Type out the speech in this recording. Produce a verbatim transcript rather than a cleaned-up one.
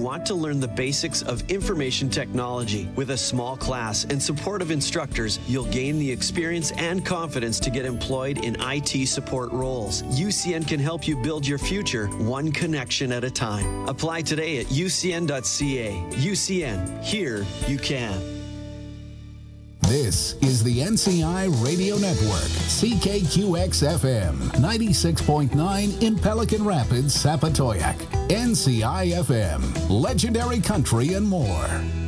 want to learn the basics of information technology. With a small class and supportive instructors, you'll gain the experience and confidence to get employed in I T support roles. U C N can help you build your future one connection at a time. Apply today at U C N dot C A. U C N, here you can. This is the N C I Radio Network, C K Q X F M, ninety-six point nine in Pelican Rapids, Sapatoyak. N C I F M, legendary country and more.